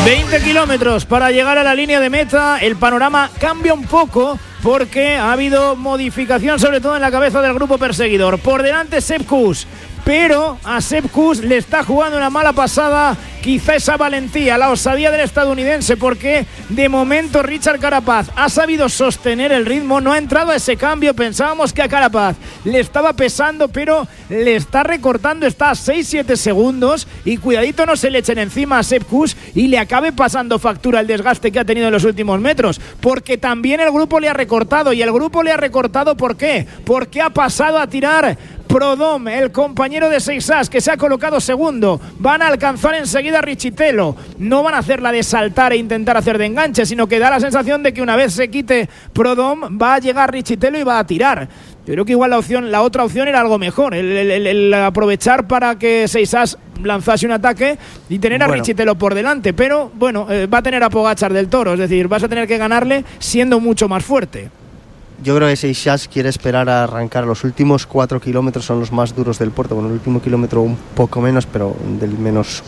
20 kilómetros para llegar a la línea de meta. El panorama cambia un poco porque ha habido modificación, sobre todo en la cabeza del grupo perseguidor. Por delante Sepp Kuss, pero a Sepp Kuss le está jugando una mala pasada quizá esa valentía, la osadía del estadounidense, porque de momento Richard Carapaz ha sabido sostener el ritmo, no ha entrado a ese cambio. Pensábamos que a Carapaz le estaba pesando, pero le está recortando, está a 6-7 segundos, y cuidadito no se le echen encima a Sepp Kuss y le acabe pasando factura el desgaste que ha tenido en los últimos metros, porque también el grupo le ha recortado. Y el grupo le ha recortado, ¿por qué? Porque ha pasado a tirar Prudhomme, el compañero de Seixas, que se ha colocado segundo. Van a alcanzar enseguida a Richitello. No van a hacer la de saltar e intentar hacer de enganche, sino que da la sensación de que una vez se quite Prudhomme va a llegar Richitello y va a tirar. Yo creo que igual la otra opción era algo mejor, el aprovechar para que Seixas lanzase un ataque y tener a Richitello por delante. Pero bueno, va a tener a Pogačar del Toro, es decir, vas a tener que ganarle siendo mucho más fuerte. Yo creo que Seixas quiere esperar a arrancar. Los últimos 4 kilómetros son los más duros del Porto. Bueno, el último kilómetro un poco menos, pero del menos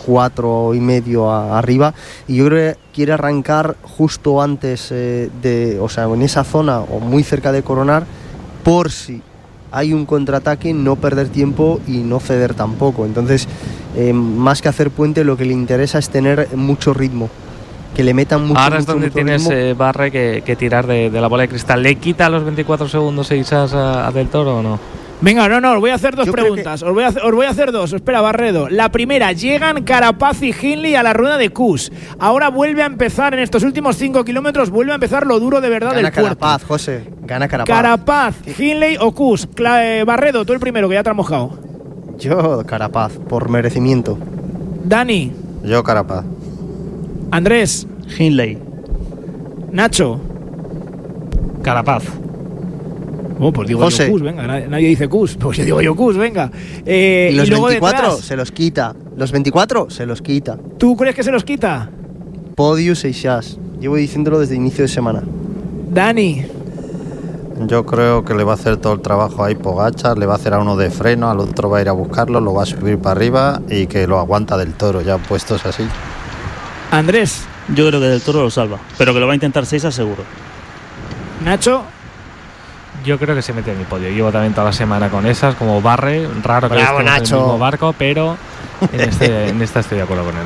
4,5 arriba. Y yo creo que quiere arrancar justo antes o sea, en esa zona o muy cerca de coronar, por si hay un contraataque, no perder tiempo y no ceder tampoco. Entonces, más que hacer puente, lo que le interesa es tener mucho ritmo. Que le metan mucho. Ahora es donde mucho tienes Barre que tirar de la bola de cristal. ¿Le quita los 24 segundos Seixas a Del Toro o no? Venga, no, os voy a hacer dos preguntas. Os voy a hacer dos. Espera, Barredo. La primera, llegan Carapaz y Hindley a la rueda de Kuss. Ahora vuelve a empezar, en estos últimos 5 kilómetros, vuelve a empezar lo duro de verdad del puerto. Carapaz, José. Gana Carapaz. Carapaz, Hindley o Kuss. Barredo, tú el primero, que ya te has mojado. Yo, Carapaz, por merecimiento. Dani. Yo, Carapaz. Andrés. Hindley. Nacho. Carapaz. Oh, pues digo José. yo Kuss, venga, nadie dice Kuss, pues yo digo yo Kuss, venga. Y los 24 detrás, se los quita. Los 24 se los quita. ¿Tú crees que se los quita? Podio Seixas. Llevo diciéndolo desde inicio de semana. Dani. Yo creo que le va a hacer todo el trabajo ahí Pogačar, le va a hacer a uno de freno, al otro va a ir a buscarlo, lo va a subir para arriba y que lo aguanta Del Toro, ya puestos así. Andrés. Yo creo que Del Toro lo salva, pero que lo va a intentar Seixas seguro. Nacho. Yo creo que se mete en mi podio. Llevo también toda la semana con esas, como Barre. Raro que estemos en el mismo barco, pero en esta estoy de acuerdo con él.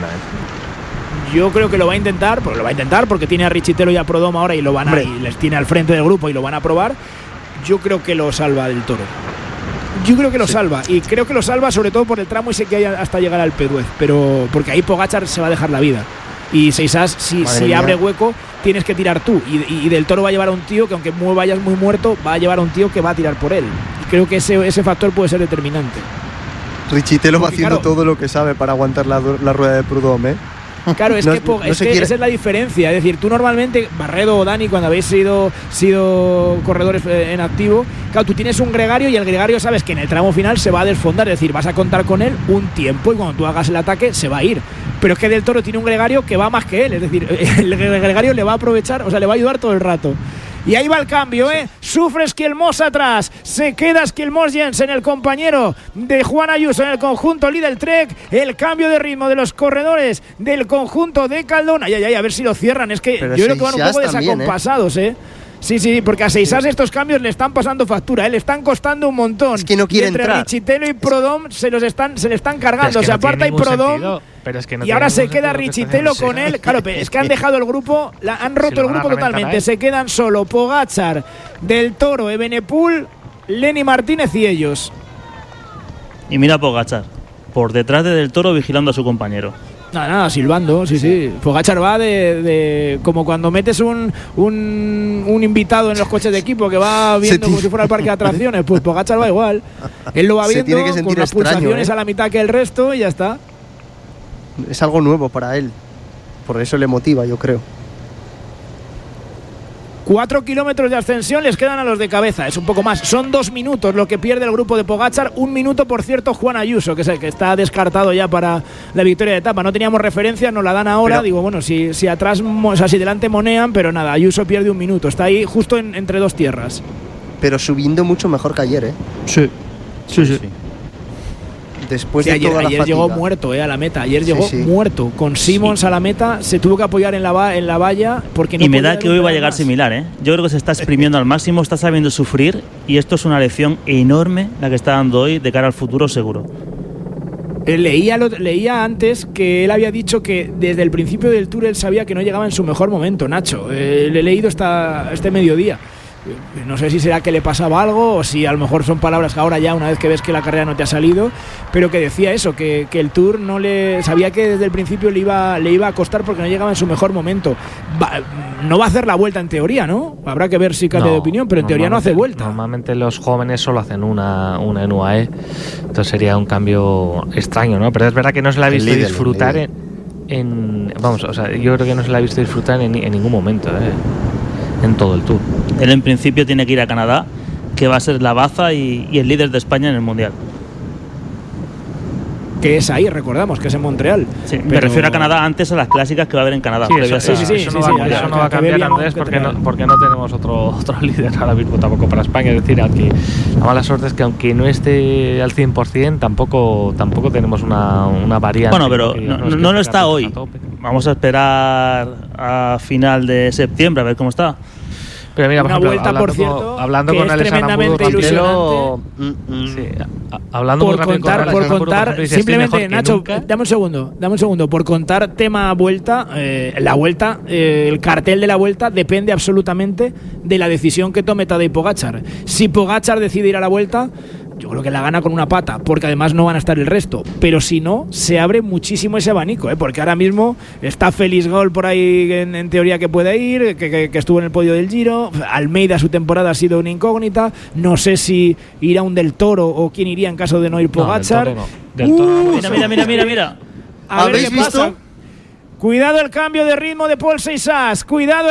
Yo creo que lo va a intentar porque tiene a Richitello y a Prudhomme ahora y les tiene al frente del grupo y lo van a probar. Yo creo que lo salva Del Toro. Yo creo que lo salva, y creo que lo salva sobre todo por el tramo ese que hay hasta llegar al Péduez, pero porque ahí Pogačar se va a dejar la vida. Y Seixas, si abre hueco, tienes que tirar tú. Y Del Toro va a llevar a un tío que, aunque vayas muy muerto, va a llevar a un tío que va a tirar por él. Y creo que ese factor puede ser determinante. Richitello va haciendo todo lo que sabe para aguantar la rueda de Prudhomme, ¿eh? Claro, es que esa es la diferencia. Es decir, tú normalmente, Barredo o Dani, cuando habéis sido corredores en activo, claro, tú tienes un gregario y el gregario sabes que en el tramo final se va a desfondar. Es decir, vas a contar con él un tiempo y cuando tú hagas el ataque se va a ir. Pero es que Del Toro tiene un gregario que va más que él. Es decir, el gregario le va a aprovechar, o sea, le va a ayudar todo el rato. Y ahí va el cambio, ¿eh? Sufre Skjelmos atrás. Se queda Skjelmos Jensen, el compañero de Juan Ayuso en el conjunto Lidl Trek. El cambio de ritmo de los corredores del conjunto de Caldona. A ver si lo cierran. Es que pero yo creo que van un poco también, desacompasados, ¿eh? Sí, porque a Seixas estos cambios le están pasando factura, le están costando un montón. Es que no quiere entre entrar. Richitello y Prudhomme se le están cargando. Es que se aparta y Prudhomme. Y ahora se queda Richitello con él. Claro, es que han dejado el grupo, han roto el grupo totalmente. Se quedan solo Pogačar, Del Toro, Evenepoel, Lenny Martínez y ellos. Y mira Pogačar, por detrás de Del Toro vigilando a su compañero. Nada, silbando, sí. Pogačar va de como cuando metes un invitado en los coches de equipo que va viendo como si fuera el parque de atracciones. Pues Pogačar va igual. Él lo va viendo con las pulsaciones a la mitad que el resto y ya está. Es algo nuevo para él. Por eso le motiva, yo creo. 4 kilómetros de ascensión les quedan a los de cabeza, es un poco más, son 2 minutos lo que pierde el grupo de Pogačar. 1 minuto, por cierto, Juan Ayuso, que está descartado ya para la victoria de etapa. No teníamos referencia, nos la dan ahora. Digo, bueno, si atrás, o sea, si delante monean, pero nada, Ayuso pierde 1 minuto, está ahí justo entre dos tierras. Pero subiendo mucho mejor que ayer, ¿eh? Sí. después sí, de toda la ayer fatiga. Llegó muerto a la meta. Ayer llegó sí. muerto. Con Simmons a la meta, se tuvo que apoyar en la valla porque no. Y me da que hoy va a llegar similar, ¿eh? Yo creo que se está exprimiendo al máximo, está sabiendo sufrir, y esto es una lección enorme la que está dando hoy de cara al futuro seguro. Leía antes que él había dicho que desde el principio del Tour él sabía que no llegaba en su mejor momento, Nacho. Le he leído este mediodía. No sé si será que le pasaba algo o si a lo mejor son palabras que ahora ya, una vez que ves que la carrera no te ha salido, pero que decía eso, que el Tour no le sabía que desde el principio le iba a costar porque no llegaba en su mejor momento. No va a hacer la vuelta en teoría, ¿no? Habrá que ver si cambia de opinión, pero en teoría no hace vuelta. Normalmente los jóvenes solo hacen una en UAE, entonces sería un cambio extraño, ¿no? Pero es verdad que no se la ha visto disfrutar vamos, o sea, yo creo que no se la ha visto disfrutar en ningún momento, en todo el Tour. Él en principio tiene que ir a Canadá, que va a ser la baza y el líder de España en el Mundial. Que es ahí, recordamos, que es en Montreal. Sí, me refiero a Canadá antes a las clásicas que va a haber en Canadá. Sí, eso no va a cambiar, Andrés, porque no tenemos otro líder ahora mismo tampoco para España. Es decir, aunque la mala suerte es que aunque no esté al 100%, tampoco tenemos una variante. Bueno, pero no lo está hoy. Vamos a esperar a final de septiembre a ver cómo está. Pero mira, por una ejemplo, vuelta, por cierto, hablando con Alessandro hablando por contar simplemente, Nacho, dame un segundo, por contar tema vuelta, la vuelta, el cartel de la vuelta depende absolutamente de la decisión que tome Tadej Pogačar. Si Pogačar decide ir a la vuelta, yo creo que la gana con una pata, porque además no van a estar el resto. Pero si no, se abre muchísimo ese abanico, porque ahora mismo está Félix Gol por ahí en teoría que puede ir, que estuvo en el podio del Giro. Almeida, su temporada ha sido una incógnita. No sé si irá un Del Toro o quién iría en caso de no ir Pogačar. Del Toro Mira. A ver qué pasa. Cuidado el cambio de ritmo de Paul Seixas.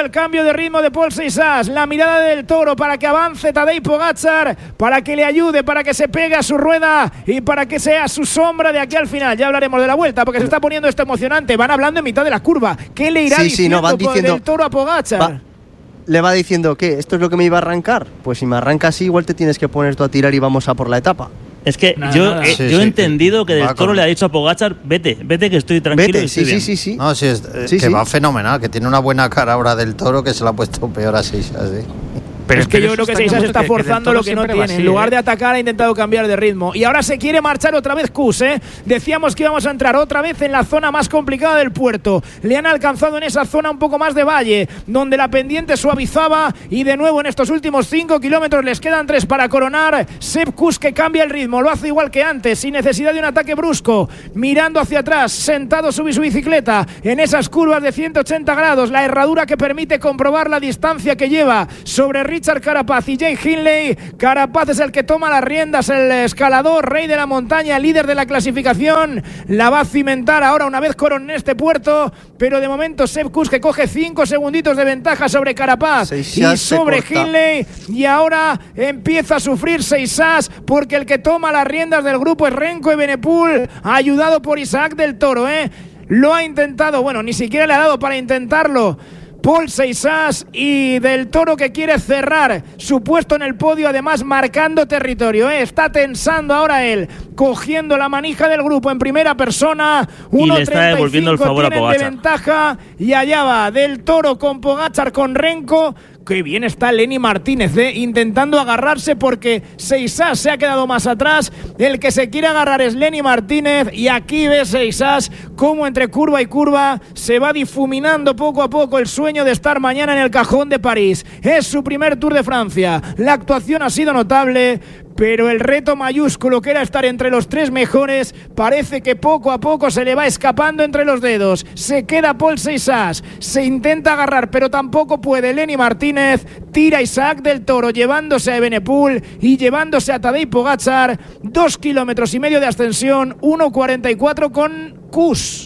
La mirada del Toro para que avance Tadej Pogačar, para que le ayude, para que se pegue a su rueda y para que sea su sombra de aquí al final. Ya hablaremos de la vuelta porque se está poniendo esto emocionante. Van hablando en mitad de la curva. ¿Qué le irá diciendo del Toro a Pogačar? Le va diciendo que esto es lo que me iba a arrancar. Pues si me arranca así, igual te tienes que poner tú a tirar y vamos a por la etapa. Es que yo he entendido que Del Toro le ha dicho a Pogačar, vete que estoy tranquilo. Vete, sí. No, que va fenomenal, que tiene una buena cara ahora Del Toro, que se la ha puesto peor a Seixas, Pero es que yo creo que Seixas está forzando lo que no tiene. En lugar de atacar, ha intentado cambiar de ritmo. Y ahora se quiere marchar otra vez Kuss, Decíamos que íbamos a entrar otra vez en la zona más complicada del puerto. Le han alcanzado en esa zona un poco más de valle, donde la pendiente suavizaba. Y de nuevo en estos últimos 5 kilómetros les quedan 3 para coronar. Sepp Kuss, que cambia el ritmo, lo hace igual que antes, sin necesidad de un ataque brusco. Mirando hacia atrás, sentado sobre su bicicleta, en esas curvas de 180 grados. La herradura que permite comprobar la distancia que lleva sobre Richard Carapaz y Jay Hindley. Carapaz es el que toma las riendas, el escalador, rey de la montaña, líder de la clasificación. La va a cimentar ahora una vez coronen este puerto, pero de momento Sepp Kuss, que coge 5 segunditos de ventaja sobre Carapaz y sobre Hindley, y ahora empieza a sufrir Seixas porque el que toma las riendas del grupo es Renko Evenepoel, ayudado por Isaac Del Toro, Lo ha intentado, bueno, ni siquiera le ha dado para intentarlo Paul Seixas, y Del Toro, que quiere cerrar su puesto en el podio, además marcando territorio, Está tensando ahora él, cogiendo la manija del grupo en primera persona. Y le está devolviendo el favor a Pogačar de ventaja, y allá va Del Toro con Pogačar, con Renko. Qué bien está Lenny Martínez, intentando agarrarse, porque Seixas se ha quedado más atrás. El que se quiere agarrar es Lenny Martínez, y aquí ve Seixas cómo entre curva y curva se va difuminando poco a poco el sueño de estar mañana en el cajón de París. Es su primer Tour de Francia. La actuación ha sido notable, pero el reto mayúsculo, que era estar entre los 3 mejores, parece que poco a poco se le va escapando entre los dedos. Se queda Paul Seixas, se intenta agarrar, pero tampoco puede Lenny Martínez. Tira Isaac Del Toro, llevándose a Evenepoel y llevándose a Tadej Pogačar. 2,5 kilómetros de ascensión, 1:44 con Kuss.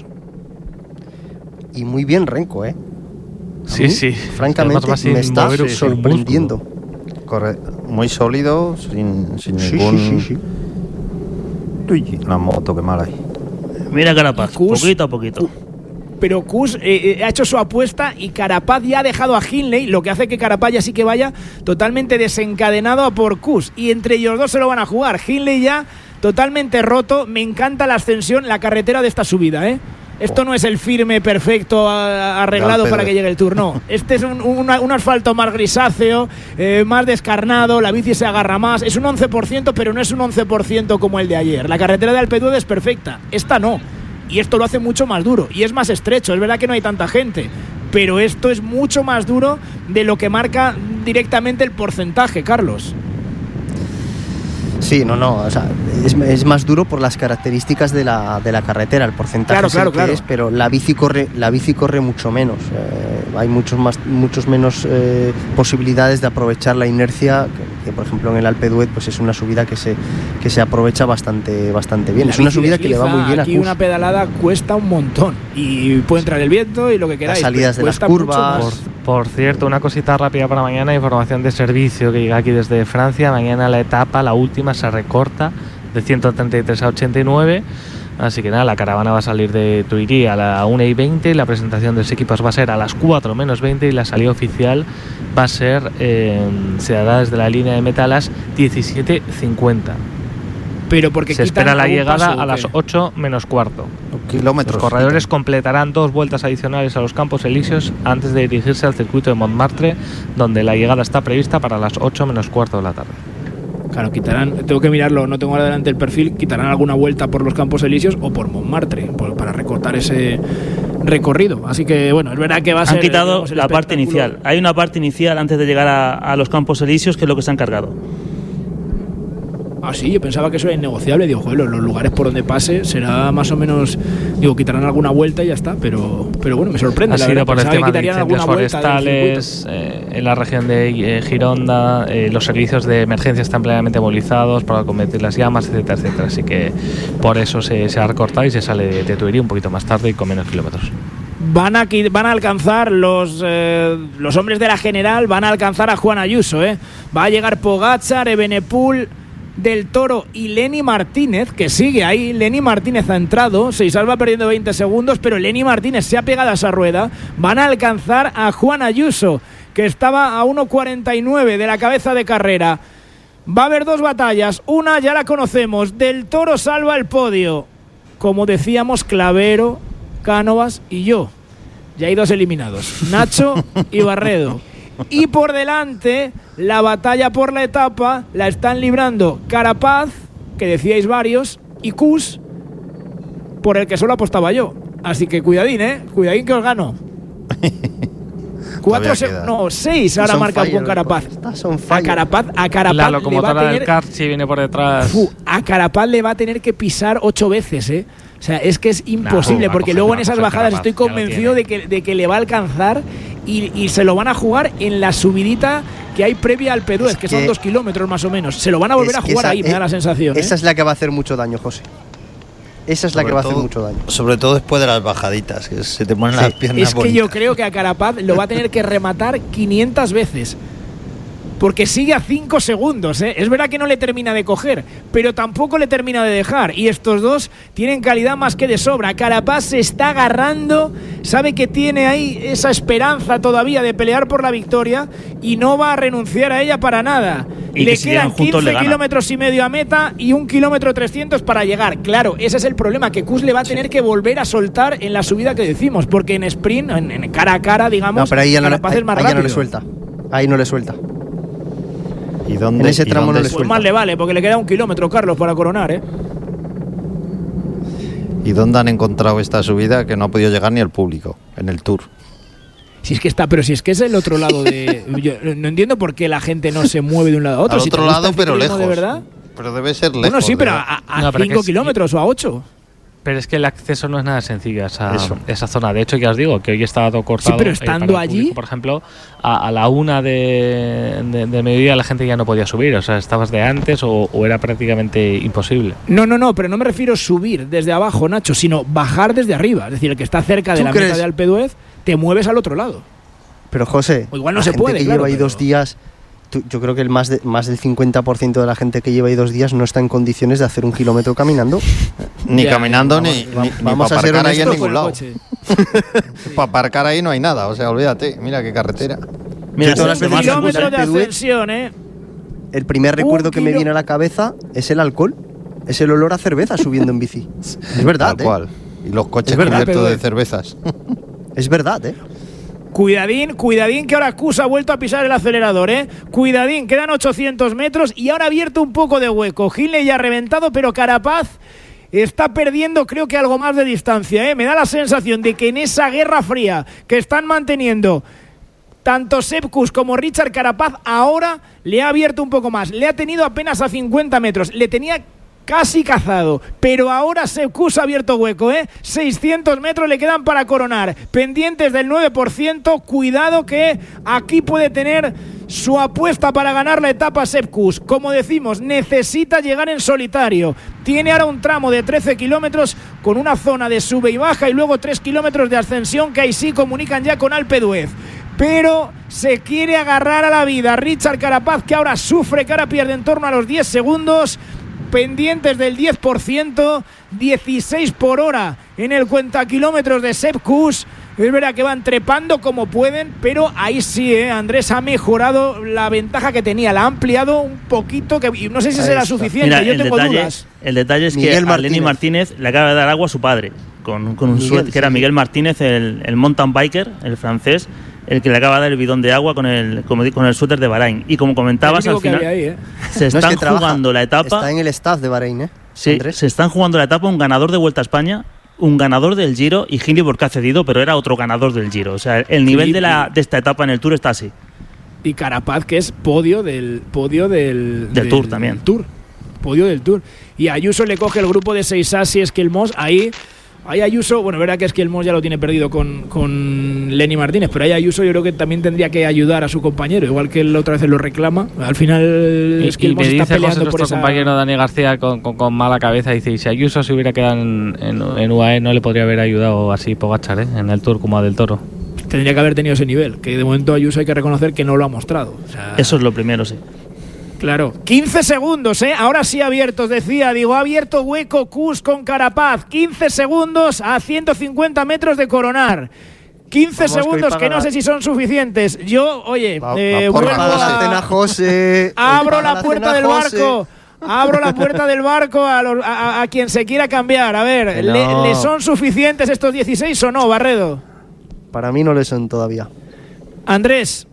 Y muy bien Renko, Sí. Francamente me está sorprendiendo. Muy sólido, sin ningún... Sí. Uy, la moto, qué mal hay. Mira Carapaz, poquito a poquito. Pero Kuss ha hecho su apuesta, y Carapaz ya ha dejado a Hindley, lo que hace que Carapaz ya sí que vaya totalmente desencadenado a por Kuss, y entre ellos dos se lo van a jugar. Hindley ya totalmente roto. Me encanta la ascensión, la carretera de esta subida, ¿eh? Esto no es el firme perfecto arreglado para que llegue el Tour, no. Este es un asfalto más grisáceo, más descarnado, la bici se agarra más. Es un 11%, pero no es un 11% como el de ayer. La carretera de Alpe d'Huez es perfecta, esta no. Y esto lo hace mucho más duro y es más estrecho. Es verdad que no hay tanta gente, pero esto es mucho más duro de lo que marca directamente el porcentaje, Carlos. Sí, o sea, es más duro por las características de la carretera, el porcentaje claro. Es, pero la bici corre mucho menos. Hay muchos menos posibilidades de aprovechar la inercia que por ejemplo en el Alpe d'Huez pues es una subida que se aprovecha bastante bien. Es una subida que le va muy bien a Kuss. Aquí una pedalada cuesta un montón y puede entrar el viento y lo que queráis. Las salidas de las curvas. Por cierto, una cosita rápida para mañana, información de servicio que llega aquí desde Francia. Mañana la etapa, la última, se recorta de 133 a 89. Así que nada, la caravana va a salir de Tuirí a la 1:20 y la presentación de los equipos va a ser a las 4 menos 20 y la salida oficial va a ser, se dará desde la línea de meta a las 17:50. Pero porque se espera la llegada a las 8 menos cuarto. Kilómetros. Los corredores completarán 2 vueltas adicionales a los Campos Elíseos antes de dirigirse al circuito de Montmartre, donde la llegada está prevista para las 8 menos cuarto de la tarde. Claro, tengo que mirarlo, no tengo ahora delante el perfil, quitarán alguna vuelta por los Campos Elíseos o por Montmartre, para recortar ese recorrido. Así que bueno, es verdad que va a ser... Han quitado la parte inicial. Hay una parte inicial antes de llegar a los Campos Elíseos que es lo que se han cargado. Ah, sí, yo pensaba que eso era innegociable. Digo, joder, los lugares por donde pase será más o menos... Digo, quitarán alguna vuelta y ya está, pero bueno, me sorprende. Ha sido por el tema de incendios forestales en la región de Gironda. Los servicios de emergencia están plenamente movilizados para combatir las llamas, etcétera, etcétera. Así que por eso se ha recortado y se sale de Tuirí un poquito más tarde y con menos kilómetros. Van a alcanzar los hombres de la general, van a alcanzar a Juan Ayuso, ¿eh? Va a llegar Pogačar, Evenepoel, Del Toro y Lenny Martínez, que sigue ahí. Lenny Martínez ha entrado, se salva perdiendo 20 segundos, pero Lenny Martínez se ha pegado a esa rueda. Van a alcanzar a Juan Ayuso, que estaba a 1:49 de la cabeza de carrera. Va a haber 2 batallas, una ya la conocemos, Del Toro salva el podio. Como decíamos, Clavero, Cánovas y yo. Ya hay 2 eliminados, Nacho y Barredo. Y por delante, la batalla por la etapa la están librando Carapaz, que decíais varios, y Kuss, por el que solo apostaba yo. Así que cuidadín, cuidadín que os gano. 6 ahora marca con Carapaz. A Carapaz la locomotora del Carchi viene por detrás. A Carapaz le va a tener que pisar 8 veces, O sea, es que es imposible, porque luego en esas bajadas estoy convencido de que le va a alcanzar y se lo van a jugar en la subidita que hay previa al Alpe d'Huez, que son 2 kilómetros más o menos. Se lo van a volver a jugar ahí, me da la sensación. Esa es la que va a hacer mucho daño, José. Esa es la que va a hacer mucho daño. Sobre todo después de las bajaditas, que se te ponen las piernas Es que bonitas. yo creo que a Carapaz lo va a tener que rematar 500 veces. Porque sigue a 5 segundos, Es verdad que no le termina de coger, pero tampoco le termina de dejar. Y estos dos tienen calidad más que de sobra. Carapaz se está agarrando, sabe que tiene ahí esa esperanza todavía de pelear por la victoria y no va a renunciar a ella para nada. Y le quedan 15 kilómetros y medio a meta y 1 kilómetro 300 para llegar. Claro, ese es el problema, que Kuss le va a tener que volver a soltar en la subida que decimos, porque en sprint, en cara a cara, digamos, pero ahí ya Carapaz es más rápido. rápido. No le suelta. Ahí no le suelta. ¿Y dónde, en ese tramo no le suelta? Pues más le vale, porque le queda 1 kilómetro, Carlos, para coronar, ¿Y dónde han encontrado esta subida que no ha podido llegar ni el público en el Tour? Si es que está, pero si es que es el otro lado de... Yo no entiendo por qué la gente no se mueve de un lado a otro. Al otro lado, pero lejos. ¿De verdad? Pero debe ser lejos. Bueno, sí, pero a 5 kilómetros o a 8. Pero es que el acceso no es nada sencillo a esa zona. De hecho, ya os digo que hoy estaba todo cortado. Sí, pero estando allí... Público, por ejemplo, a la 1 de mediodía la gente ya no podía subir. O sea, estabas de antes o era prácticamente imposible. No, pero no me refiero a subir desde abajo, Nacho, sino bajar desde arriba. Es decir, el que está cerca de la meta de Alpe d'Huez, te mueves al otro lado. Pero José, o igual no se puede, que claro, lleva ahí 2 días... Yo creo que más del 50% de la gente que lleva ahí 2 días no está en condiciones de hacer 1 kilómetro caminando. Ni caminando, ni vamos para a ser aparcar ahí en honestos ningún lado. Para aparcar ahí no hay nada, o sea, olvídate. Mira qué carretera. Mira, todas las kilómetros de ascensión, El primer recuerdo que me viene a la cabeza es el alcohol. Es el olor a cerveza subiendo en bici. Es verdad, Tal cual. Y los coches cubiertos de cervezas. Es verdad, Cuidadín que ahora Kuss ha vuelto a pisar el acelerador, Cuidadín, quedan 800 metros y ahora ha abierto un poco de hueco. Hindley ya ha reventado, pero Carapaz está perdiendo, creo que algo más de distancia, Me da la sensación de que en esa guerra fría que están manteniendo tanto Sepp Kuss como Richard Carapaz, ahora le ha abierto un poco más. Le ha tenido apenas a 50 metros. Le tenía casi cazado, pero ahora Sepp Kuss ha abierto hueco, 600 metros le quedan para coronar, pendientes del 9%, cuidado que aquí puede tener su apuesta para ganar la etapa Sepp Kuss. Como decimos, necesita llegar en solitario, tiene ahora un tramo de 13 kilómetros con una zona de sube y baja y luego 3 kilómetros de ascensión que ahí sí comunican ya con Alpe d'Huez. Pero se quiere agarrar a la vida Richard Carapaz, que ahora sufre, que ahora pierde en torno a los 10 segundos, pendientes del 10%, 16 por hora en el cuentakilómetros de Sepp Kuss. Es verdad que van trepando como pueden, pero ahí sí, Andrés ha mejorado la ventaja que tenía, la ha ampliado un poquito, que no sé si será suficiente. Mira, yo tengo dudas. El detalle es que a Lenny Martínez le acaba de dar agua a su padre, con un suéter, que era Miguel Martínez, el mountain biker, el francés, el que le acaba de dar el bidón de agua con el suéter de Bahrein. Y como comentabas, al final se están jugando la etapa. Está en el staff de Bahrein, Sí, Andrés. Se están jugando la etapa un ganador de Vuelta a España, un ganador del Giro, y Hindley porque ha cedido, pero era otro ganador del Giro. O sea, el nivel de esta etapa en el Tour está así. Y Carapaz, que es podio del Tour también. Podio del Tour. Y Ayuso le coge el grupo de Seisas y Esquelmós. Ahí Ayuso, bueno, verdad que Esquelmós ya lo tiene perdido con Lenny Martínez, pero ahí Ayuso yo creo que también tendría que ayudar a su compañero, igual que él otra vez lo reclama. Al final Esquelmós está peleando por esa... compañero Dani García con mala cabeza, dice, y si Ayuso se hubiera quedado en UAE no le podría haber ayudado así Pogačar, en el Tour como a Del Toro. Tendría que haber tenido ese nivel, que de momento Ayuso hay que reconocer que no lo ha mostrado. O sea, eso es lo primero, sí. Claro, 15 segundos, ahora sí abiertos, ha abierto hueco Kuss con Carapaz, 15 segundos a 150 metros de coronar. 15 segundos que no sé si son suficientes. Yo, vuelvo abro la puerta del barco. Abro la puerta del barco a quien se quiera cambiar. A ver, ¿le son suficientes estos 16 o no, Barredo? Para mí no le son todavía. Andrés.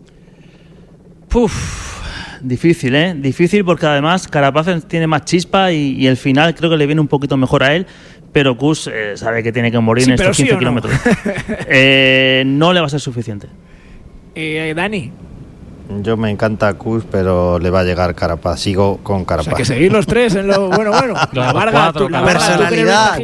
Difícil, Difícil porque además Carapaz tiene más chispa y el final creo que le viene un poquito mejor a él, pero Kuss sabe que tiene que morir en estos 15 kilómetros. No le va a ser suficiente. Dani. Yo me encanta Kuss, pero le va a llegar Carapaz. Sigo con Carapaz. O sea, que seguir los tres en lo... Bueno. La Varga, personalidad.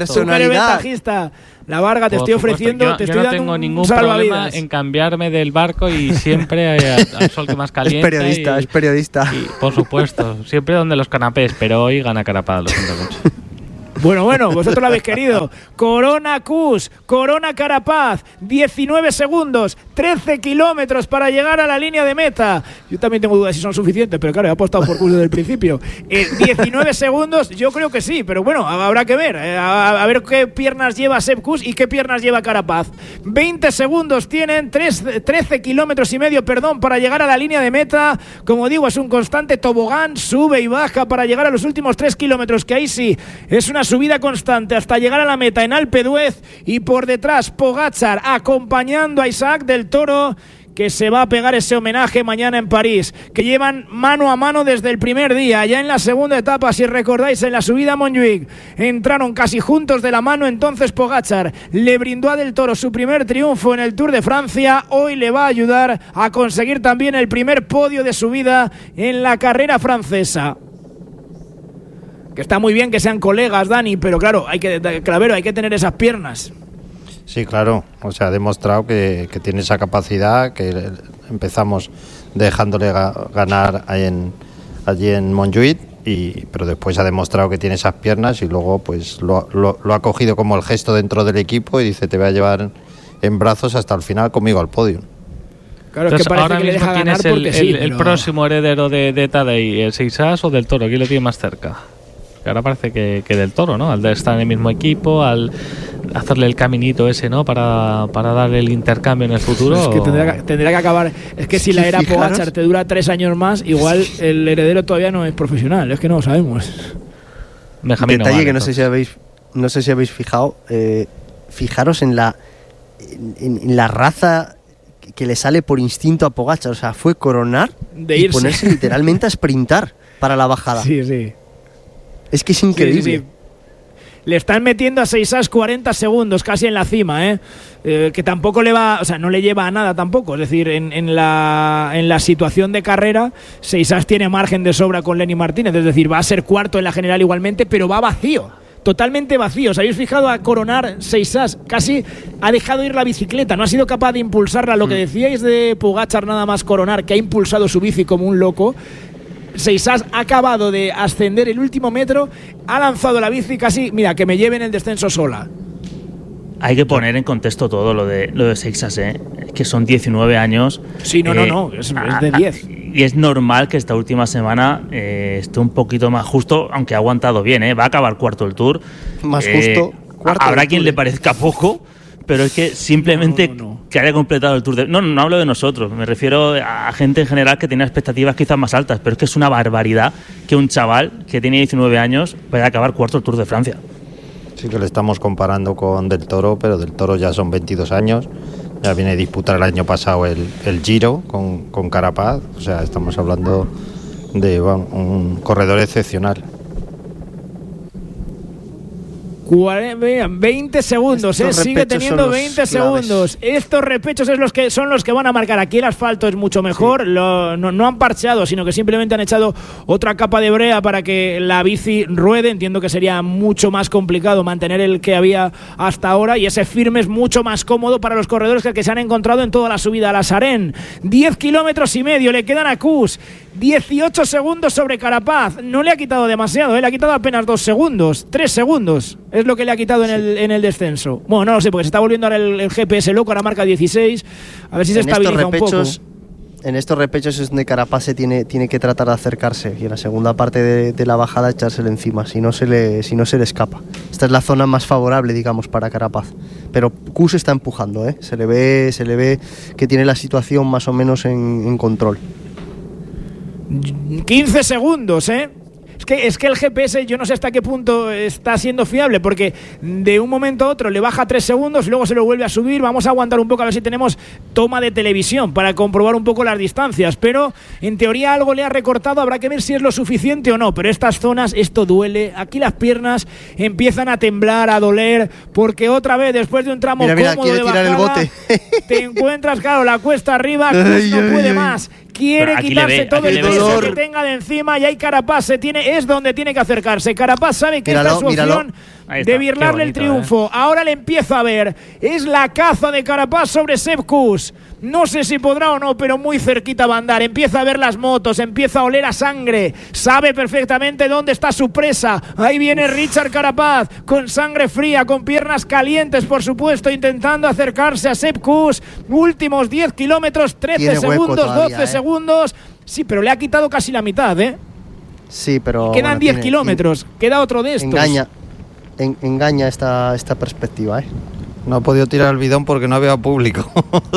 La Varga, te estoy ofreciendo, yo estoy no dando tengo ningún salvavidas. problema en cambiarme del barco y siempre al sol que más calienta. Es periodista. Y, por supuesto, siempre donde los canapés, pero hoy gana Carapaz, lo siento mucho. Bueno, vosotros lo habéis querido. Corona Kuss, Corona Carapaz, 19 segundos, 13 kilómetros para llegar a la línea de meta. Yo también tengo dudas si son suficientes, pero claro, he apostado por Kuss desde el principio. 19 segundos, yo creo que sí, pero bueno, habrá que ver. A ver qué piernas lleva Sepp Kuss y qué piernas lleva Carapaz. 20 segundos tienen, 13 kilómetros y medio, para llegar a la línea de meta. Como digo, es un constante tobogán, sube y baja para llegar a los últimos 3 kilómetros, que ahí sí, es una subida constante hasta llegar a la meta en Alpe d'Huez, y por detrás Pogačar acompañando a Isaac del Toro, que se va a pegar ese homenaje mañana en París, que llevan mano a mano desde el primer día. Ya en la segunda etapa, si recordáis, en la subida a Montjuic entraron casi juntos de la mano. Entonces Pogačar le brindó a Del Toro su primer triunfo en el Tour de Francia. Hoy le va a ayudar a conseguir también el primer podio de su vida en la carrera francesa. Que está muy bien que sean colegas, Dani, pero claro, hay que tener esas piernas. Sí, claro, o sea, ha demostrado que tiene esa capacidad, que empezamos dejándole ganar allí en Montjuic, pero después ha demostrado que tiene esas piernas y luego pues lo ha cogido como el gesto dentro del equipo y dice, te voy a llevar en brazos hasta el final conmigo al podio. Claro, entonces, es que parece ahora que le mismo deja ganar porque sí. El próximo heredero de Tadej, el Seisas o Del Toro, ¿quién lo tiene más cerca? Ahora parece que Del Toro, ¿no? Al de estar en el mismo equipo, al hacerle el caminito ese, ¿no? Para dar el intercambio en el futuro. Es que tendría que acabar. Es que si la era Pogačar te dura 3 años más, igual el heredero todavía no es profesional. Es que no lo sabemos. Benjamín detalle no vale, que no sé si habéis fijado, fijaros en la raza que le sale por instinto a Pogačar, o sea, fue coronar y ponerse literalmente a sprintar para la bajada. Sí. Es que es increíble. Sí. Le están metiendo a Seixas 40 segundos casi en la cima, que tampoco le va, o sea, no le lleva a nada tampoco. Es decir, en la situación de carrera, Seixas tiene margen de sobra con Lenny Martínez, es decir, va a ser cuarto en la general igualmente, pero va vacío. Totalmente vacío. ¿Os habéis fijado a coronar Seixas? Casi ha dejado ir la bicicleta, no ha sido capaz de impulsarla. Lo que decíais de Pogačar nada más coronar, que ha impulsado su bici como un loco. Seixas ha acabado de ascender el último metro, ha lanzado la bici casi, mira, que me lleven el descenso sola. Hay que poner en contexto todo lo de Seixas, que son 19 años. Sí, no, es de 10. Y es normal que esta última semana esté un poquito más justo, aunque ha aguantado bien, va a acabar cuarto el Tour. Más justo. Habrá quien le parezca poco, pero es que simplemente que haya completado el Tour de... No hablo de nosotros, me refiero a gente en general que tenía expectativas quizás más altas, pero es que es una barbaridad que un chaval que tiene 19 años vaya a acabar cuarto el Tour de Francia. Sí que le estamos comparando con Del Toro, pero Del Toro ya son 22 años, ya viene a disputar el año pasado el Giro con Carapaz, o sea, estamos hablando de un corredor excepcional. 20 segundos, sigue teniendo 20 segundos. Estos repechos son los que van a marcar. Aquí el asfalto es mucho mejor, sí. No han parcheado, sino que simplemente han echado otra capa de brea para que la bici ruede. Entiendo que sería mucho más complicado mantener el que había hasta ahora, y ese firme es mucho más cómodo para los corredores que el que se han encontrado en toda la subida a la Sarén. 10 kilómetros y medio le quedan a Kuss, 18 segundos sobre Carapaz. No le ha quitado demasiado, le ha quitado apenas 2 segundos, 3 segundos es lo que le ha quitado en el descenso. Bueno, no lo sé, porque se está volviendo ahora el GPS loco, ahora marca 16, a ver si se estabiliza un poco. En estos repechos es donde Carapaz tiene que tratar de acercarse, y en la segunda parte de la bajada echársele encima, si no se le escapa. Esta es la zona más favorable, digamos, para Carapaz. Pero Kuss está empujando, se le ve que tiene la situación más o menos en control. 15 segundos, Es que el GPS yo no sé hasta qué punto está siendo fiable, porque de un momento a otro le baja 3 segundos, luego se lo vuelve a subir. Vamos a aguantar un poco a ver si tenemos toma de televisión para comprobar un poco las distancias, pero en teoría algo le ha recortado, habrá que ver si es lo suficiente o no. Pero estas zonas, esto duele, aquí las piernas empiezan a temblar, a doler, porque otra vez después de un tramo cómodo de bajada, el bote. Te encuentras, claro, la cuesta arriba, no puede más. Quiere quitarse todo el peso que tenga de encima, y ahí Carapaz es donde tiene que acercarse. Carapaz sabe que esta es su opción de birlarle el triunfo. Ahora le empieza a ver. Es la caza de Carapaz sobre Sepp Kuss. No sé si podrá o no, pero muy cerquita va a andar. Empieza a ver las motos, empieza a oler a sangre. Sabe perfectamente dónde está su presa. Ahí viene Richard Carapaz, con sangre fría, con piernas calientes, por supuesto, intentando acercarse a Sepp Kuss. Últimos 10 kilómetros, 13 segundos, todavía, 12 segundos. Sí, pero le ha quitado casi la mitad, Sí, pero... Quedan 10 kilómetros, queda otro de estos. Engaña esta perspectiva, No ha podido tirar el bidón porque no había público.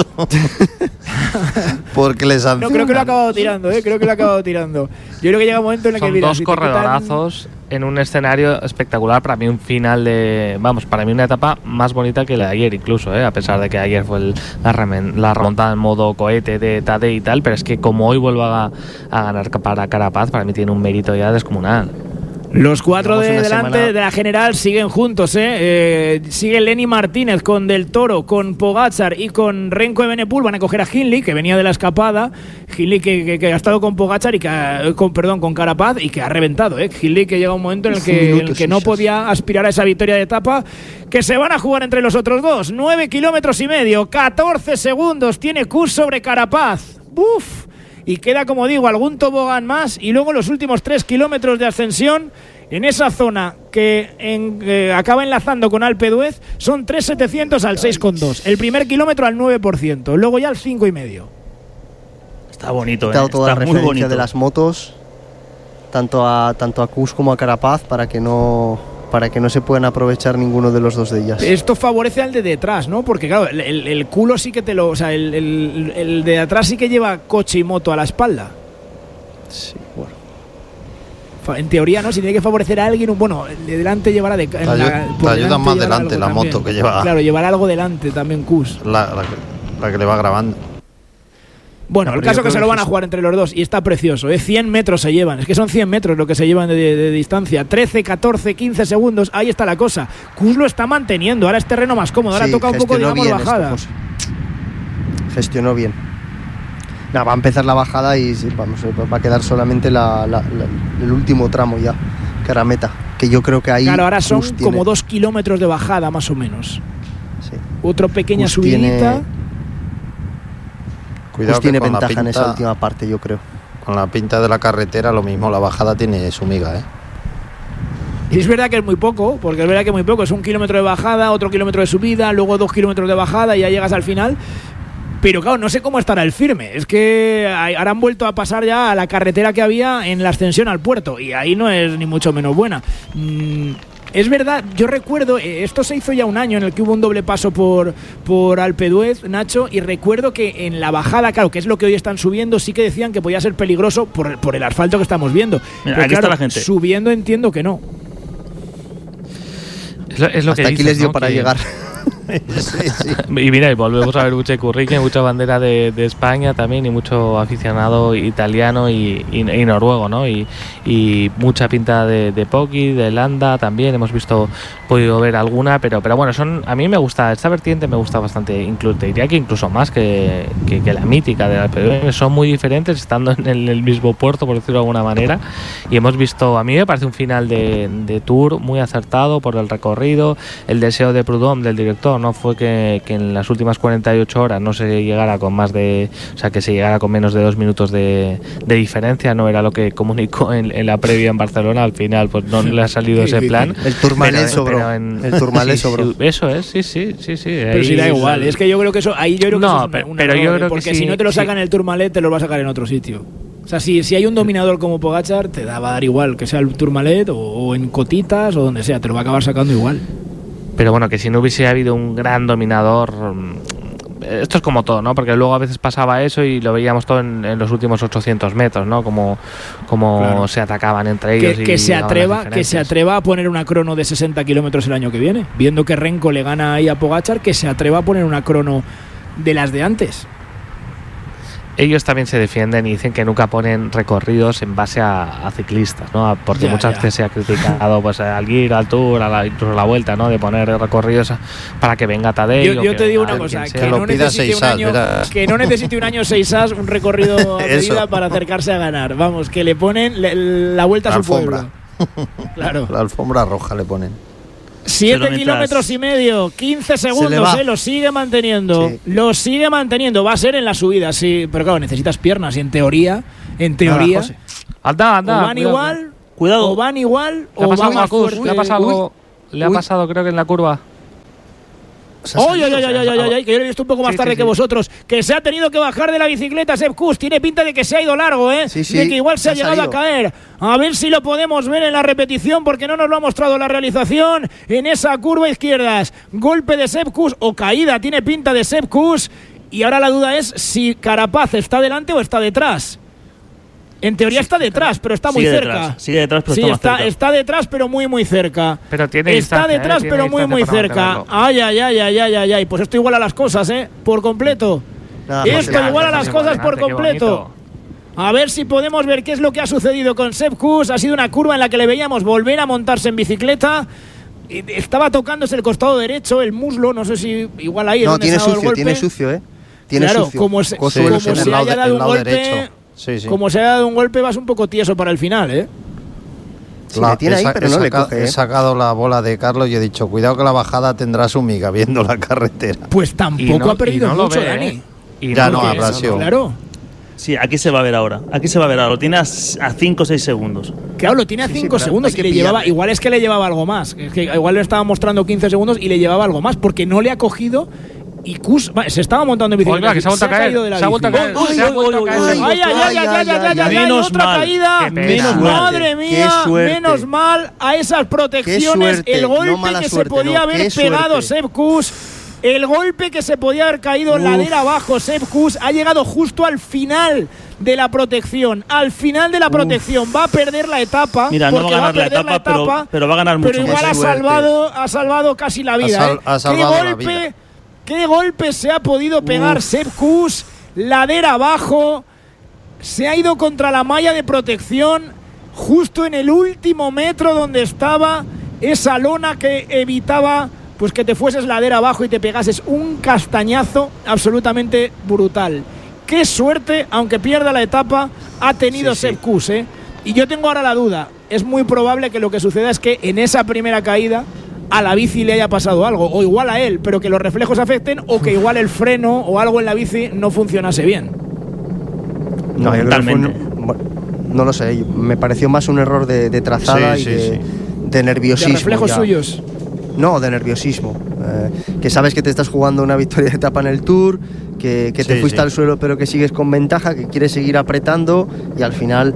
Porque les han... No, creo que lo ha acabado tirando, Creo que lo ha acabado tirando. Yo creo que llega un momento en el que... Son dos corredorazos en un escenario espectacular. Para mí un final para mí una etapa más bonita que la de ayer incluso, a pesar de que ayer fue la remontada en modo cohete de Tadej y tal, pero es que como hoy vuelva a ganar para Carapaz, para mí tiene un mérito ya descomunal. Los 4 de delante de la general siguen juntos, sigue Lenny Martínez con Del Toro, con Pogačar y con Remco Evenepoel. Van a coger a Hindley, que venía de la escapada. Hindley que ha estado con Pogačar y con Carapaz, y que ha reventado, Hindley, que llega un momento en el que no podía aspirar a esa victoria de etapa, que se van a jugar entre los otros dos. 9 kilómetros y medio, 14 segundos tiene Kuss sobre Carapaz. ¡Uf! Y queda, como digo, algún tobogán más, y luego los últimos 3 kilómetros de ascensión en esa zona que acaba enlazando con Alpe d'Huez. Son 3.700 al 6,2. El primer kilómetro al 9%, luego ya al 5,5. Está bonito, toda está la muy referencia bonito de las motos, tanto a Kuss como a Carapaz, para que no se puedan aprovechar ninguno de los dos de ellas. Esto favorece al de detrás, ¿no? Porque claro, el culo sí que o sea, el de atrás sí que lleva coche y moto a la espalda. Sí, bueno. En teoría, ¿no? Si tiene que favorecer a alguien, bueno, de delante llevará de... Te ayuda más delante la también. Moto que lleva... Claro, llevará algo delante también Kuss. La que le va grabando. Bueno, el caso que se lo van a jugar entre los dos y está precioso, 100 metros se llevan, es que son 100 metros lo que se llevan de distancia, 13, 14, 15 segundos, ahí está la cosa. Kuss lo está manteniendo, ahora es terreno más cómodo, ahora toca un poco, digamos, bajada. Gestionó bien. Nada, va a empezar la bajada y sí, va a quedar solamente el último tramo ya, que era meta, que yo creo que ahí... Claro, ahora son como 2 kilómetros de bajada más o menos. Sí. Otra pequeña subidita. Cuidado, tiene ventaja en esa última parte, yo creo. Con la pinta de la carretera, lo mismo, la bajada tiene su miga, ¿eh? Y es verdad que es muy poco, porque es verdad que es muy poco. Es 1 kilómetro de bajada, otro kilómetro de subida, luego 2 kilómetros de bajada y ya llegas al final. Pero claro, no sé cómo estará el firme. Es que ahora han vuelto a pasar ya a la carretera que había en la ascensión al puerto. Y ahí no es ni mucho menos buena. Es verdad, yo recuerdo, esto se hizo ya un año en el que hubo un doble paso por Alpe d'Huez, Nacho, y recuerdo que en la bajada, claro, que es lo que hoy están subiendo, sí que decían que podía ser peligroso por el asfalto que estamos viendo. Mira, pero aquí claro, está la gente. Subiendo entiendo que no. Es lo hasta que aquí dices, les dio ¿no? para llegar. Sí. Y mira, y volvemos a ver mucha Currique, mucha bandera de España también, y mucho aficionado italiano y noruego, ¿no? Y mucha pinta de Poggi, de Landa también, hemos podido ver alguna, pero bueno, a mí me gusta, esta vertiente me gusta bastante, te diría que incluso más que la mítica de la Alpe d'Huez. Son muy diferentes, estando en el mismo puerto, por decirlo de alguna manera, y hemos visto, a mí me parece un final de Tour muy acertado por el recorrido, el deseo de Prudhomme, del director, no fue que en las últimas 48 horas no se llegara con que se llegara con menos de 2 minutos de diferencia, no era lo que comunicó en la previa en Barcelona. Al final pues no le ha salido ese plan. El Tourmalet sobró. El Tourmalet sobró. Eso es, sí. Pero si da igual, es que yo creo que eso, ahí yo creo que no, eso es un pero error, yo creo porque que si no te lo sacan el Tourmalet, te lo va a sacar en otro sitio. O sea, si hay un dominador como Pogačar, te va a dar igual que sea el Tourmalet o en Cotitas o donde sea, te lo va a acabar sacando igual. Pero bueno, que si no hubiese habido un gran dominador, esto es como todo, ¿no? Porque luego a veces pasaba eso y lo veíamos todo en los últimos 800 metros, ¿no? Como claro, se atacaban entre ellos. Que se atreva a poner una crono de 60 kilómetros el año que viene. Viendo que Renko le gana ahí a Pogačar, que se atreva a poner una crono de las de antes. Ellos también se defienden y dicen que nunca ponen recorridos en base a ciclistas, ¿no? Porque muchas veces se ha criticado pues al Giro, al Tour, incluso la Vuelta, ¿no? De poner recorridos para que venga Tadej. Yo te digo una cosa, que no necesite un año 6 as, un recorrido a medida para acercarse a ganar. Vamos, que le ponen la vuelta a su pueblo. Claro. La alfombra roja le ponen. 7 kilómetros y medio, 15 segundos, lo sigue manteniendo. Sí. Lo sigue manteniendo, va a ser en la subida, sí. Pero claro, necesitas piernas y en teoría. Anda. O van igual, cuidado. O van igual, o van más fuerte. Le ha pasado, creo que en la curva. ¡Ay, que yo lo he visto un poco más tarde que vosotros! Que se ha tenido que bajar de la bicicleta Sepp Kuss. Tiene pinta de que se ha ido largo, ¿eh? Sí, de que igual se ha llegado a caer. A ver si lo podemos ver en la repetición, porque no nos lo ha mostrado la realización. En esa curva izquierda, golpe de Sepp Kuss o caída, tiene pinta de Sepp Kuss. Y ahora la duda es si Carapaz está delante o está detrás. En teoría está detrás, pero está muy cerca. Sigue detrás, pero está más cerca. Está detrás, pero muy cerca. Pero tiene está detrás, pero muy cerca. Ay. Pues esto iguala las cosas, por completo. Esto iguala las cosas por completo. A ver si podemos ver qué es lo que ha sucedido con Sepp Kuss. Ha sido una curva en la que le veíamos volver a montarse en bicicleta. Estaba tocándose el costado derecho, el muslo. No sé si igual ahí es donde se ha dado el golpe. Tiene sucio, como se haya dado un golpe. Sí. Como se ha dado un golpe, vas un poco tieso para el final, ¿eh? Sí, le tiene ahí, pero no le coge. He sacado la bola de Carlos y he dicho, cuidado que la bajada tendrá su miga viendo la carretera. Pues tampoco ha perdido mucho, Dani. Y ya no habrá sido. Claro. Sí, aquí se va a ver ahora. Lo tiene a 5 o 6 segundos. Claro, lo tiene a 5 segundos y le llevaba. Igual es que le llevaba algo más. Es que igual le estaba mostrando 15 segundos y le llevaba algo más, porque no le ha cogido. Y Kuss se estaba montando en bicicleta. Que se ha caído de la bici. ¡Ay! Otra caída. Madre mía, menos mal a esas protecciones. El golpe que se podía haber pegado Sepp Kuss. El golpe que se podía haber caído ladera abajo, Sepp Kuss ha llegado justo al final de la protección. Al final de la protección va a perder la etapa. Mira, no va a ganar la etapa, pero va a ganar mucho. Pero igual ha salvado casi la vida. Ha salvado la vida. ¿Qué golpe se ha podido pegar Sepp Kuss? Ladera abajo. Se ha ido contra la malla de protección justo en el último metro donde estaba esa lona que evitaba pues que te fueses ladera abajo y te pegases un castañazo absolutamente brutal. Qué suerte, aunque pierda la etapa, ha tenido Sepp Kuss, ¿eh? Y yo tengo ahora la duda. Es muy probable que lo que suceda es que en esa primera caída a la bici le haya pasado algo, o igual a él, pero que los reflejos afecten, o que igual el freno o algo en la bici no funcionase bien. No, totalmente. No lo sé, me pareció más un error de trazada de nerviosismo. ¿De reflejos suyos? No, de nerviosismo. Que sabes que te estás jugando una victoria de etapa en el Tour, que te fuiste al suelo pero que sigues con ventaja, que quieres seguir apretando y al final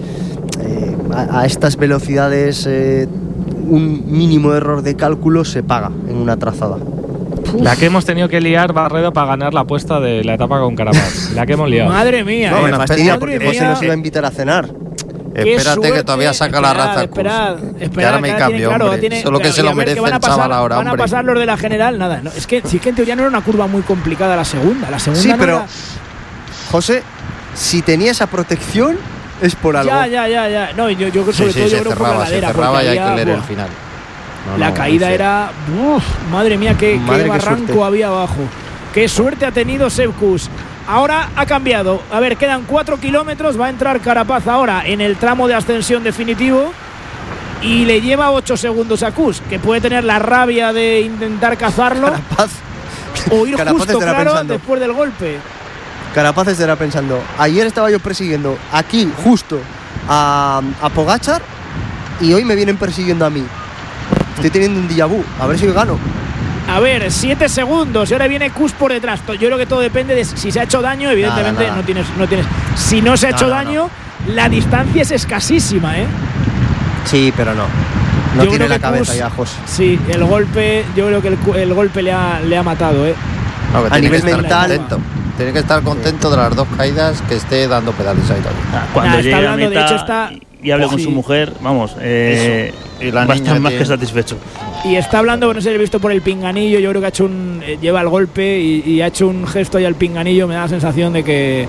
a estas velocidades un mínimo error de cálculo se paga en una trazada. La que hemos tenido que liar, Barredo, para ganar la apuesta de la etapa con Carapaz. La que hemos liado. Madre mía. No, me fastidia porque José nos iba a invitar a cenar. Espérate que todavía saca la raza. Esperad, que ahora me cambio, hombre. Solo que se lo merece el chaval ahora, hombre. Van a pasar los de la general, nada. No, es que sí que en teoría no era una curva muy complicada la segunda. La segunda sí, no pero era... José, si tenía esa protección es por algo. Ya. No, yo sobre todo yo creo por la ladera. Se cerraba y hay que leer el final. La caída era... madre mía, qué barranco había abajo. Qué suerte ha tenido Sepp Kuss. Ahora ha cambiado. A ver, quedan 4 kilómetros. Va a entrar Carapaz ahora en el tramo de ascensión definitivo. Y le lleva 8 segundos a Kuss, que puede tener la rabia de intentar cazarlo. Carapaz. O ir Carapaz justo claro pensando, después del golpe. Carapaz estará pensando, ayer estaba yo persiguiendo aquí justo a Pogačar y hoy me vienen persiguiendo a mí. Estoy teniendo un déjà vu, a ver si gano. A ver, 7 segundos y ahora viene Kuss por detrás. Yo creo que todo depende de si se ha hecho daño. Evidentemente nada. No tienes. Si no se ha hecho daño, la distancia es escasísima, ¿eh? Sí, pero no tiene la cabeza Kuss, ya, José. Sí, el golpe, yo creo que el golpe le ha matado, ¿eh? No, a nivel mental. Tiene que estar contento de las 2 caídas, que esté dando pedales ahí todavía. Cuando llegue a meta, de hecho y hable con su mujer, vamos, y la va a estar más que satisfecho. Y está hablando, no sé si he visto por el pinganillo, yo creo que ha hecho lleva el golpe y ha hecho un gesto ahí al pinganillo, me da la sensación de que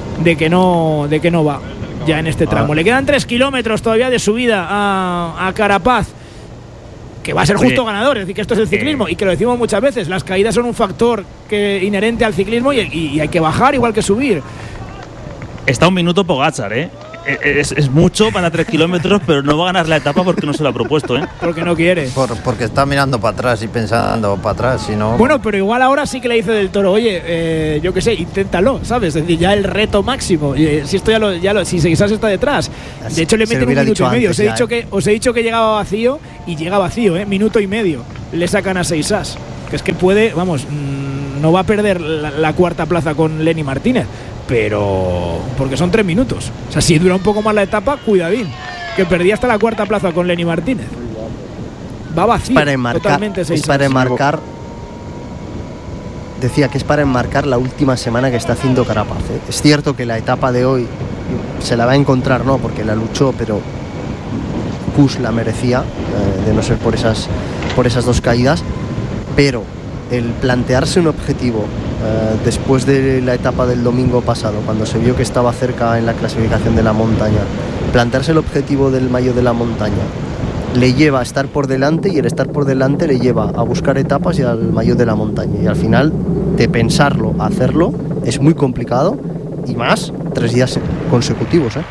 no va ya en este tramo. Le quedan 3 kilómetros todavía de subida a Carapaz, que va a ser justo ganador, es decir, que esto es el ciclismo y que lo decimos muchas veces, las caídas son un factor inherente al ciclismo y hay que bajar igual que subir. Está 1 minuto Pogačar, ¿eh? Es mucho para 3 kilómetros, pero no va a ganar la etapa porque no se lo ha propuesto, ¿eh? Porque no quiere. Porque está mirando para atrás y pensando para atrás, si no... Bueno, pero igual ahora sí que le dice del Toro, oye, yo qué sé, inténtalo, ¿sabes? Es decir, ya el reto máximo. Si esto si Seixas está detrás. De hecho, le meten 1 minuto y medio. Os he dicho que llegaba vacío y llega vacío, ¿eh? 1 minuto y medio. Le sacan a Seixas. Que es que puede, vamos, no va a perder la 4ª plaza con Lenny Martínez. Pero porque son 3 minutos. O sea, si dura un poco más la etapa, cuidadín, que perdí hasta la 4ª plaza con Lenny Martínez. Va vacío, totalmente. Es para enmarcar. Decía que es para enmarcar la última semana que está haciendo Carapaz, ¿eh? Es cierto que la etapa de hoy se la va a encontrar, no, porque la luchó, pero Kuss la merecía, de no ser por esas 2 caídas. Pero el plantearse un objetivo después de la etapa del domingo pasado, cuando se vio que estaba cerca en la clasificación de la montaña, plantearse el objetivo del Maillot de la Montaña le lleva a estar por delante, y el estar por delante le lleva a buscar etapas y al Maillot de la Montaña, y al final de pensarlo a hacerlo es muy complicado, y más 3 días consecutivos, ¿eh?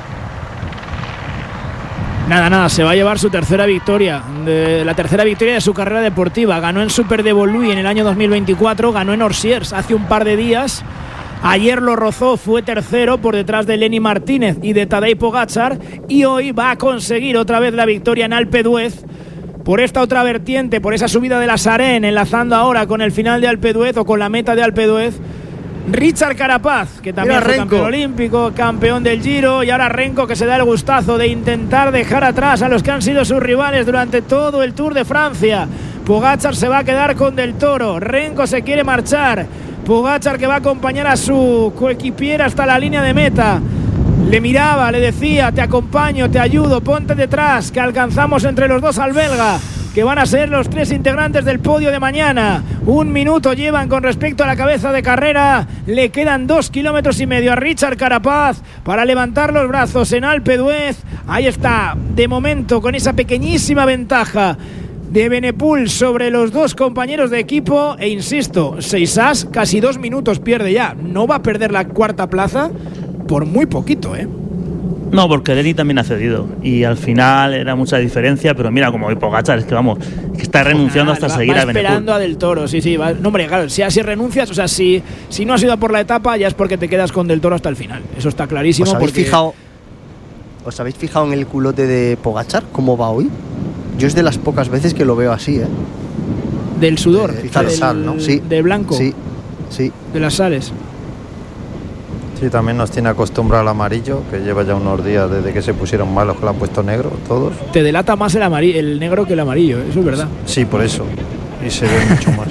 Nada, se va a llevar su tercera victoria, la tercera victoria de su carrera deportiva. Ganó en Super de Voluy en el año 2024, ganó en Orsiers hace un par de días. Ayer lo rozó, fue tercero por detrás de Lenny Martínez y de Tadej Pogačar, y hoy va a conseguir otra vez la victoria en Alpe d'Huez por esta otra vertiente, por esa subida de la Sarén, enlazando ahora con el final de Alpe d'Huez o con la meta de Alpe d'Huez. Richard Carapaz, que también fue campeón olímpico, campeón del Giro, y ahora Renko, que se da el gustazo de intentar dejar atrás a los que han sido sus rivales durante todo el Tour de Francia. Pogačar se va a quedar con Del Toro. Renko se quiere marchar. Pogačar, que va a acompañar a su coequipiera hasta la línea de meta. Le miraba, le decía: te acompaño, te ayudo, ponte detrás, que alcanzamos entre los dos al belga, que van a ser los 3 integrantes del podio de mañana. 1 minuto llevan con respecto a la cabeza de carrera. Le quedan 2,5 kilómetros a Richard Carapaz para levantar los brazos en Alpe d'Huez. Ahí está, de momento, con esa pequeñísima ventaja de Benepul sobre los dos compañeros de equipo. E insisto, Seixas casi 2 minutos pierde ya. No va a perder la 4ª plaza por muy poquito, ¿eh? No, porque Lenny también ha cedido y al final era mucha diferencia, pero mira, como hoy Pogačar, es que vamos, que está renunciando hasta seguir a Benepul. Esperando a Del Toro, sí, va. No, hombre, claro, si renuncias, o sea, si no has ido a por la etapa, ya es porque te quedas con Del Toro hasta el final. Eso está clarísimo. ¿Os habéis fijado en el culote de Pogačar? ¿Cómo va hoy? Yo es de las pocas veces que lo veo así, ¿eh? Del sudor, sal, ¿no? Sí. Del blanco. Sí. De las sales. Sí, también nos tiene acostumbrado al amarillo, que lleva ya unos días desde que se pusieron malos, que lo han puesto negro todos. Te delata más el negro que el amarillo, eso es verdad. Sí, por eso. Y se ve mucho más.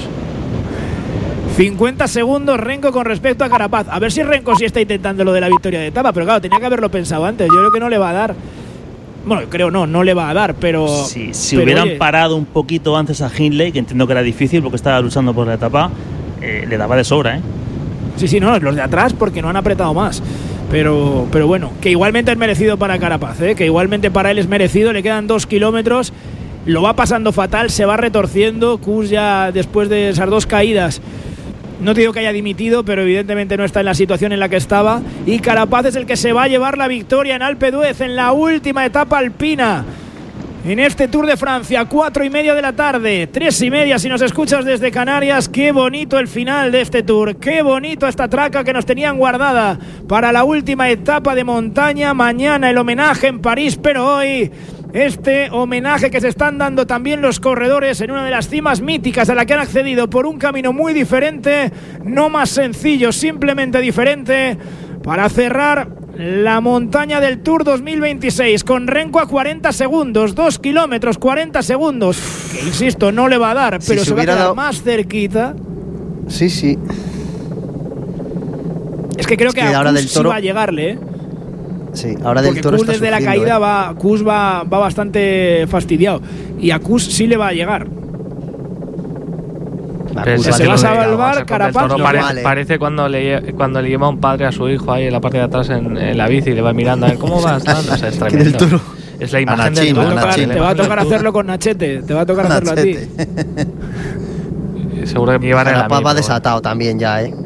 50 segundos Renko con respecto a Carapaz. A ver si Renko sí está intentando lo de la victoria de etapa, pero claro, tenía que haberlo pensado antes. Yo creo que no le va a dar. Bueno, creo no le va a dar, pero... Sí, si hubieran parado un poquito antes a Hindley, que entiendo que era difícil porque estaba luchando por la etapa, le daba de sobra, ¿eh? Sí, no, los de atrás porque no han apretado más. Pero bueno, que igualmente es merecido para Carapaz, ¿eh? Que igualmente para él es merecido. Le quedan 2 kilómetros, lo va pasando fatal, se va retorciendo. Kuss ya después de esas 2 caídas, no te digo que haya dimitido, pero evidentemente no está en la situación en la que estaba. Y Carapaz es el que se va a llevar la victoria en Alpe d'Huez en la última etapa alpina en este Tour de Francia. 4:30 de la tarde, 3:30 si nos escuchas desde Canarias. Qué bonito el final de este Tour, qué bonito esta traca que nos tenían guardada para la última etapa de montaña. Mañana el homenaje en París, pero hoy este homenaje que se están dando también los corredores en una de las cimas míticas a la que han accedido por un camino muy diferente, no más sencillo, simplemente diferente, para cerrar la montaña del Tour 2026 con Renko a 40 segundos, 2 kilómetros, 40 segundos, que insisto, no le va a dar, pero se va a quedar más cerquita. Sí. Es que creo que a Kuss sí va a llegarle, ¿eh? Sí, ahora Del Toro Kuss desde la caída Kuss va bastante fastidiado y a Kuss sí le va a llegar. Se va a salvar Carapaz. Parece cuando le lleva un padre a su hijo ahí en la parte de atrás en la bici y le va mirando a ver cómo vas. O sea, es tremendo. Es la imagen del Toro. Te va a tocar hacerlo con Nachete. Te va a tocar hacerlo a ti. Seguro que me llevan Carapaz va desatado también ya, ¿eh?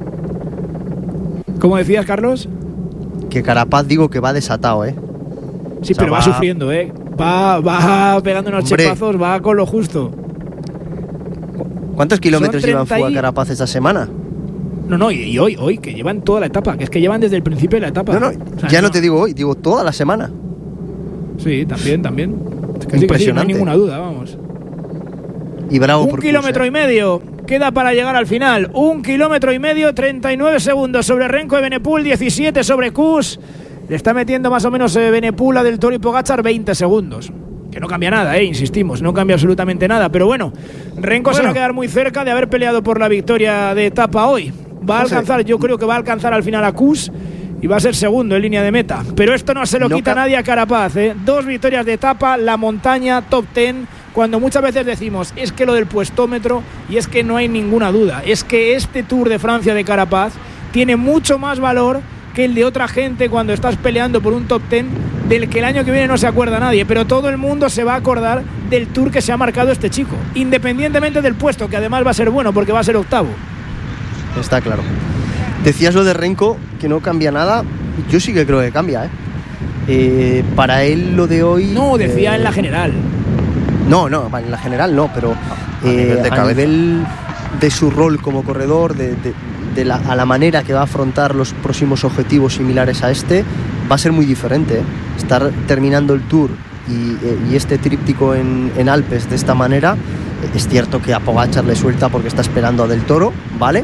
¿Cómo decías, Carlos? Que Carapaz digo que va desatado, ¿eh? Sí, pero va sufriendo, ¿eh? Va pegando unos chepazos, va con lo justo. ¿Cuántos kilómetros lleva en fuga Carapaz esta semana? No, y hoy, que llevan toda la etapa, que es que llevan desde el principio de la etapa. No, o sea, ya no te digo hoy, digo toda la semana. Sí, también. Es que impresionante. Sí, no hay ninguna duda, vamos. Y bravo 1,5 kilómetros queda para llegar al final. 1,5 kilómetros, 39 segundos sobre Renko y Benepul, 17 sobre Kuss. Le está metiendo más o menos Benepul a Del Toro y Pogačar 20 segundos. Que no cambia nada, insistimos, no cambia absolutamente nada. Pero bueno, Renko se va a quedar muy cerca de haber peleado por la victoria de etapa hoy. Va a alcanzar, yo creo que va a alcanzar al final a Kuss y va a ser segundo en línea de meta. Pero esto no se lo quita nadie a Carapaz, ¿eh? 2 victorias de etapa, la montaña, top 10. Cuando muchas veces decimos, es que lo del puestómetro, y es que no hay ninguna duda, es que este Tour de Francia de Carapaz tiene mucho más valor que el de otra gente cuando estás peleando por un top 10 del que el año que viene no se acuerda nadie, pero todo el mundo se va a acordar del Tour que se ha marcado este chico, independientemente del puesto, que además va a ser bueno porque va a ser octavo. Está claro. Decías lo de Renko, que no cambia nada. Yo sí que creo que cambia, ¿eh? Para él lo de hoy... No, decía en la general. No, en la general no, pero a nivel de su rol como corredor, a la manera que va a afrontar los próximos objetivos similares a este, va a ser muy diferente. Estar terminando el Tour y este tríptico en Alpes de esta manera, es cierto que a Pogačar le suelta porque está esperando a Del Toro, ¿vale?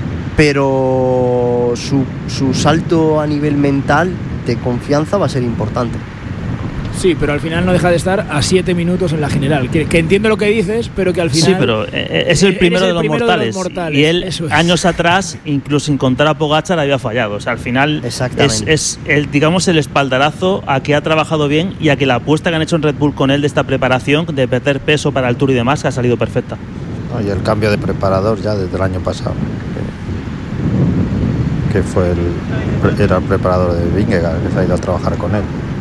Pero su salto a nivel mental de confianza va a ser importante. Sí, pero al final no deja de estar a 7 minutos en la general. Que entiendo lo que dices, pero que al final... Sí, pero es el primero, de los mortales. Y él, años atrás, incluso sin contar a Pogačar, había fallado. O sea, al final es el, digamos, el espaldarazo a que ha trabajado bien y a que la apuesta que han hecho en Red Bull con él de esta preparación, de perder peso para el Tour y demás, que ha salido perfecta. Y el cambio de preparador ya desde el año pasado. Que era el preparador de Vingegaard, que se ha ido a trabajar con él.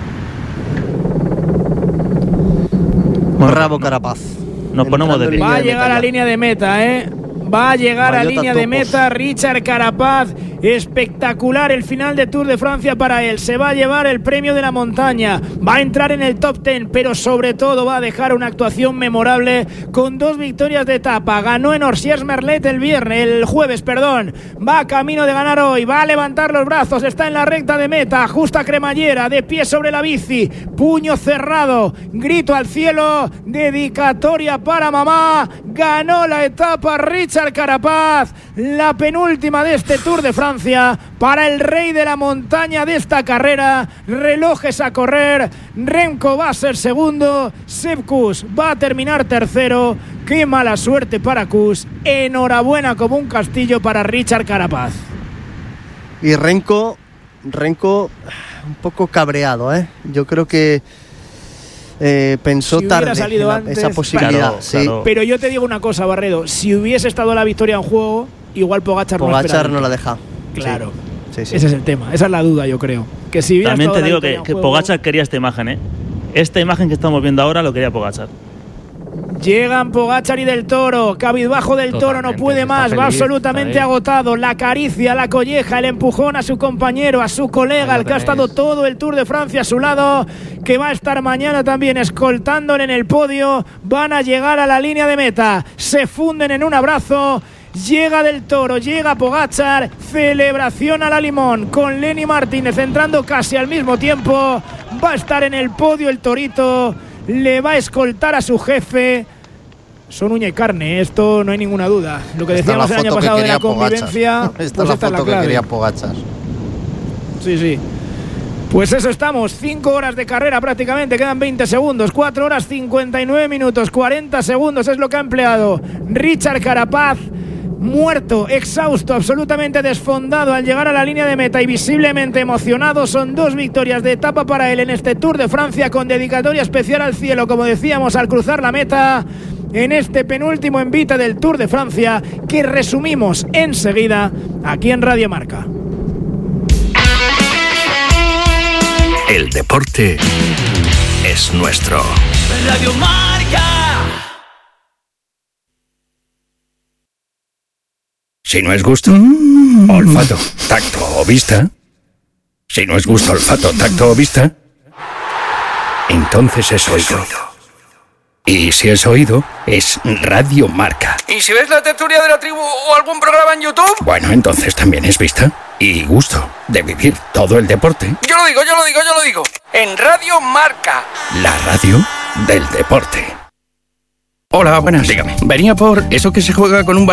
Bravo Carapaz. Nos ponemos de pie. Va a llegar a línea de meta, ¿eh? Va a llegar a línea de meta Richard Carapaz. Espectacular el final de Tour de Francia para él. Se va a llevar el premio de la montaña. Va a entrar en el top 10, pero sobre todo va a dejar una actuación memorable con 2 victorias de etapa. Ganó en Orsières-Merlet el jueves. Va camino de ganar hoy. Va a levantar los brazos. Está en la recta de meta. Ajusta cremallera. De pie sobre la bici. Puño cerrado. Grito al cielo. Dedicatoria para mamá. Ganó la etapa Richard Carapaz. La penúltima de este Tour de Francia. Para el rey de la montaña de esta carrera. Relojes a correr. Remco va a ser segundo. Sepp Kuss va a terminar tercero. Qué mala suerte para Kuss. Enhorabuena como un castillo para Richard Carapaz. Y Remco un poco cabreado, ¿eh? Yo creo que pensó si tarde salido antes, esa posibilidad. Claro. Pero yo te digo una cosa, Barredo. Si hubiese estado la victoria en juego, igual Pogačar no la deja. Claro, sí. Ese es el tema, esa es la duda, yo creo. Que si también te digo que Pogačar quería esta imagen, ¿eh? Esta imagen que estamos viendo ahora lo quería Pogačar. Llegan Pogačar y Del Toro. Cabizbajo Del Toro, no puede más, feliz, va absolutamente agotado. La caricia, la colleja, el empujón a su compañero, a su colega, el que ha estado todo el Tour de Francia a su lado, que va a estar mañana también escoltándole en el podio. Van a llegar a la línea de meta, se funden en un abrazo. Llega Del Toro, llega Pogačar, celebración a la limón con Lenny Martínez entrando casi al mismo tiempo. Va a estar en el podio el Torito, le va a escoltar a su jefe. Son uña y carne, esto no hay ninguna duda. Lo que decíamos el año pasado de la convivencia. Esta es la foto que quería Pogačar. Sí. Pues eso estamos, 5 horas de carrera prácticamente, quedan 20 segundos, 4 horas 59 minutos, 40 segundos es lo que ha empleado Richard Carapaz. Muerto, exhausto, absolutamente desfondado al llegar a la línea de meta y visiblemente emocionado. Son 2 victorias de etapa para él en este Tour de Francia, con dedicatoria especial al cielo, como decíamos, al cruzar la meta en este penúltimo envite del Tour de Francia, que resumimos enseguida aquí en Radio Marca. El deporte es nuestro. Radio Marca. Si no es gusto, olfato, tacto o vista. Si no es gusto, olfato, tacto o vista, entonces es oído. Y si es oído, es Radio Marca. ¿Y si ves la tertulia de la tribu o algún programa en YouTube? Bueno, entonces también es vista y gusto de vivir todo el deporte. Yo lo digo. En Radio Marca. La radio del deporte. Hola, buenas. Dígame. Venía por eso que se juega con un balón.